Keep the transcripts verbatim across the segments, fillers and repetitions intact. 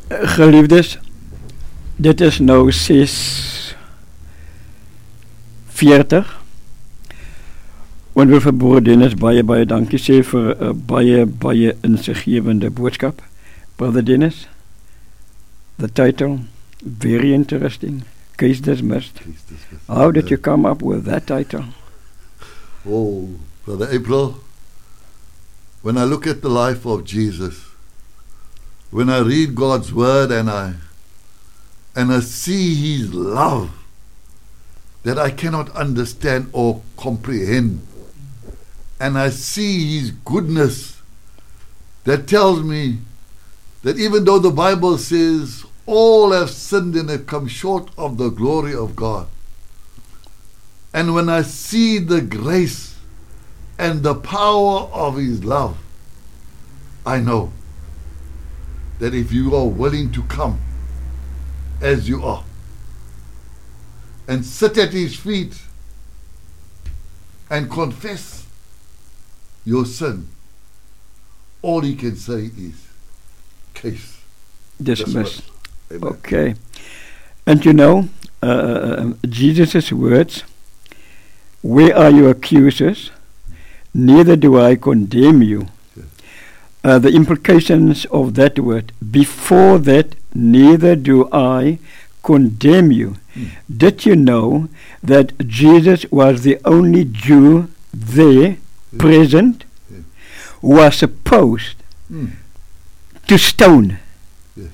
Geliefdes, dit is nou ses veertig. En wil vir Broer Dennis baie, baie dankie sê vir 'n uh, baie, baie insiggewende boodskap. Brother Dennis, the title, very interesting. Case dismissed. Case dismissed. How did you come up with that title? Oh, Brother April, when I look at the life of Jesus, when I read God's word and I and I see his love that I cannot understand or comprehend, and I see his goodness that tells me that even though the Bible says all have sinned and have come short of the glory of God, and when I see the grace and the power of his love, I know that if you are willing to come as you are and sit at his feet and confess your sin, all he can say is case Dismissed. Amen. Okay. And you know, uh, Jesus' words, where are your accusers? Neither do I condemn you. Uh, the implications of that word, before that, neither do I condemn you. Mm. Did you know that Jesus was the only Jew there, yeah. present, yeah. who was supposed mm. to stone yes.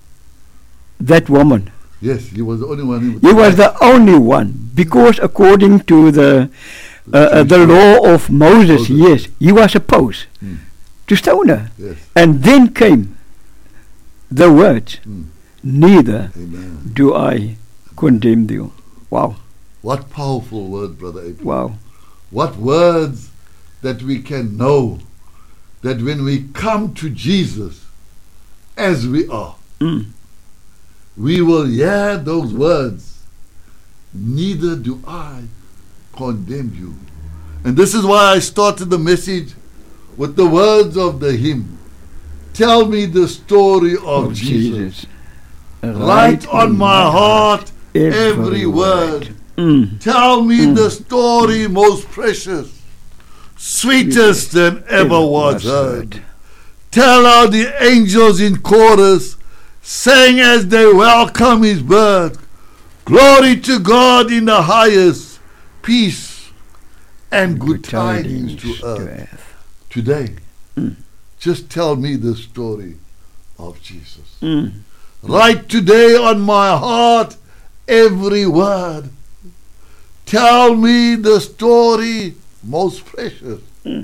that woman? Yes, he was the only one. He, he was the only one, because according to the uh, uh, the law of Moses, Moses, yes, he was supposed mm. to stone her. Yes. And then came the words, mm. neither Amen. do I condemn you. Wow. What powerful word, Brother April. Wow. What words that we can know that when we come to Jesus as we are, mm. we will hear those words, neither do I condemn you. And this is why I started the message with the words of the hymn. Tell me the story of, of Jesus. Jesus. Write on my heart every, every word. word. Mm. Tell me mm. the story most precious, sweetest than ever was heard. Tell how the angels in chorus sang as they welcome his birth. Glory to God in the highest, peace and good, good tidings, tidings to, earth. to earth. Today, mm. just tell me the story of Jesus. Mm. Write today on my heart every word. Tell me the story most precious, mm.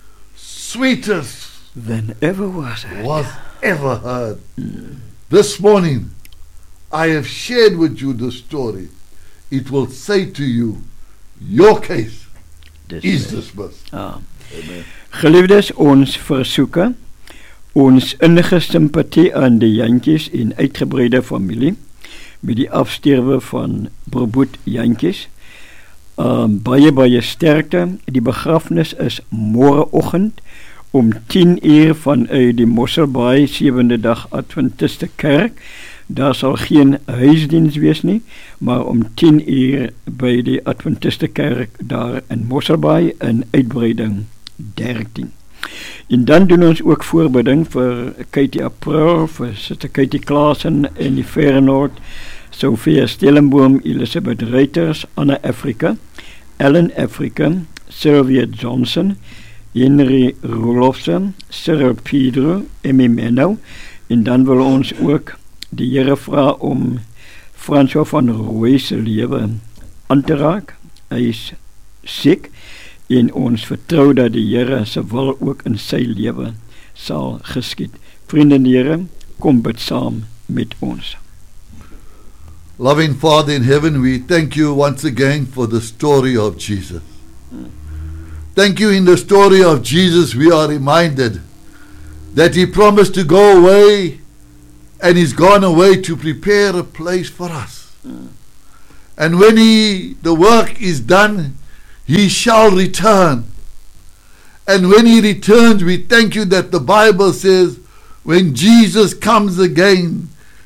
sweetest than ever was heard. Was ever heard. Mm. This morning, I have shared with you the story. It will say to you, your case Dismissed. is dismissed. Ah. Amen. Geliefdes, ons versoeke, ons innige simpatie aan die Jantjies en uitgebreide familie met die afsterwe van Broer Jantjies. Um, baie baie sterkte. Die begrafnis is môreoggend om tien uur vanuit die Mosselbaai Sewende Dag Adventiste Kerk. Daar sal geen huisdiens wees nie, maar om tien uur by die Adventiste Kerk daar in Mosselbaai in uitbreiding dertien. En dan doen ons ook voorbidding vir Katie April, vir Sister Katie Klaasen in die Verre Noord, Sophia Stellenboom, Elizabeth Reuters, Anna Afrika, Ellen Afrika, Sylvia Johnson, Henry Rolofsen, Cyril Pedro, Emmy Menno, en dan wil ons ook die Here vra om François van Rooij se lewe aan te raak. Hy is siek en ons vertrou dat die Here se wil ook in sy lewe sal geskied. Vriende in die Here, kom bid saam met ons. Loving Father in heaven, we thank you once again for the story of Jesus. Thank you. In the story of Jesus, we are reminded that he promised to go away, and he's gone away to prepare a place for us. Mm. And when he, the work is done, he shall return. And when he returns, we thank you that the Bible says, when Jesus comes again,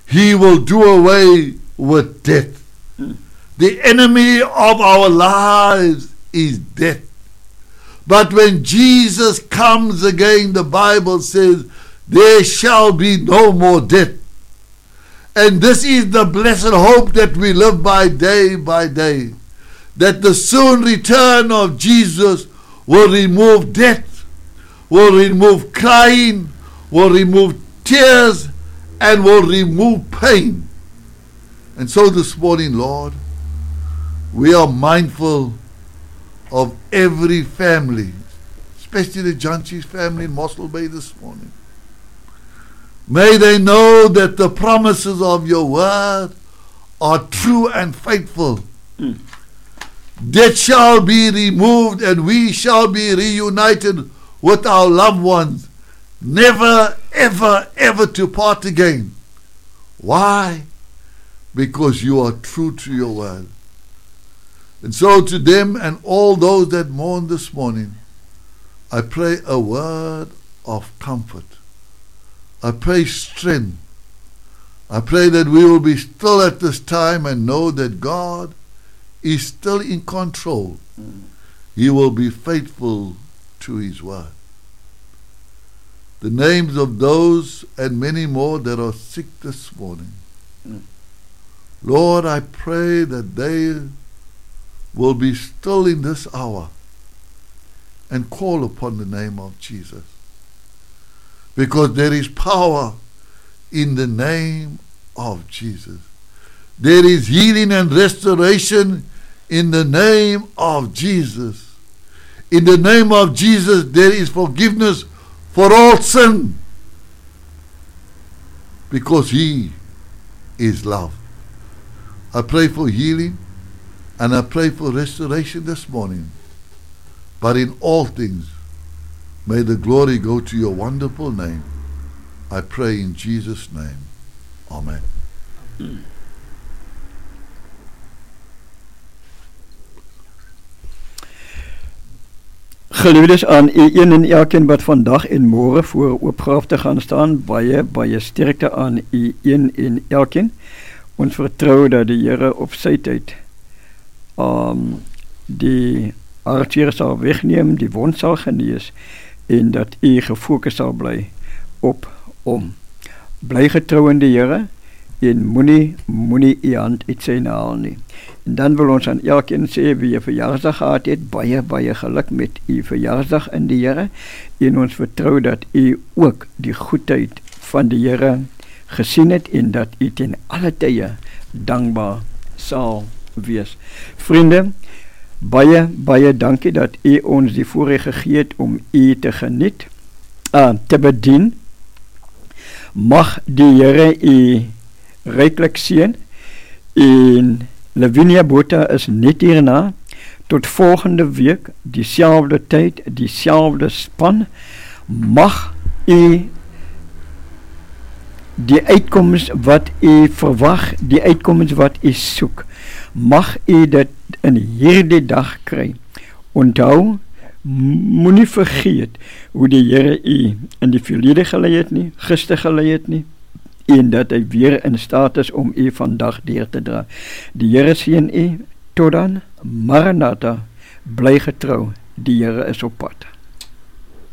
He will do away with death. The enemy of our lives is death. But when Jesus comes again, the Bible says, there shall be no more death. And this is the blessed hope that we live by day by day, that the soon return of Jesus will remove death, will remove crying, will remove tears, and will remove pain. And so this morning, Lord, we are mindful of every family, especially the Janchis family in Mossel Bay this morning. May they know that the promises of your word are true and faithful. Mm. Death shall be removed and we shall be reunited with our loved ones, never, ever, ever to part again. Why? Because you are true to your word. And so to them and all those that mourn this morning, I pray a word of comfort. I pray strength. I pray that we will be still at this time and know that God is still in control. Mm. He will be faithful to his word. The names of those and many more that are sick this morning, mm. Lord, I pray that they will be still in this hour and call upon the name of Jesus. Because there is power in the name of Jesus. There is healing and restoration in the name of Jesus. In the name of Jesus, there is forgiveness for all sin. Because he is love. I pray for healing and I pray for restoration this morning. But in all things, may the glory go to your wonderful name. I pray in Jesus' name. Amen. Geliefdes, aan u een en elkeen wat vandag en môre voor oopgraaf te gaan staan, baie, baie sterkte aan u een en elkeen. Ons vertrou dat die Here op sy tyd um, die hartseer sal wegneem, die wond sal genees, en dat u gefokus sal bly op hom. Bly getrou in die Here en moenie, moenie u hand uit sy haal nie. En dan wil ons aan elkeen sê wie 'n verjaarsdag gehad het, baie, baie geluk met u verjaarsdag in die Here, en ons vertrou dat u ook die goedheid van die Here gesien het en dat u ten alle tye dankbaar sal wees. Vriende, baie, baie dankie dat u ons die voorreg gegee het om u te geniet, uh, te bedien. Mag die Here u ryklik seën, en Lavinia Botha is net hierna, tot volgende week, dieselfde tyd, dieselfde span. Mag u die uitkomst wat u verwag, die uitkomst wat u soek, mag u dit in hierdie dag kry. Onthou, moenie vergeet hoe die Here u in die verlede gelei het nie, gister gelei het nie, en dat hy weer in staat is om u vandag deur te dra. Die Here seën u, tot dan, Maranatha, bly getrou, die Here is op pad.